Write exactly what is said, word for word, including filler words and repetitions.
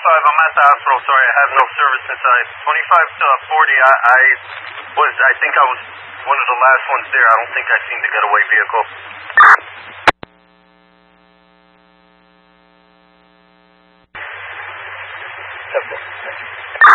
twenty-five, I'm at the hospital. Sorry, I have no service inside. twenty-five to forty, I, I was, I think I was one of the last ones there. I don't think I seen the getaway vehicle. Simple.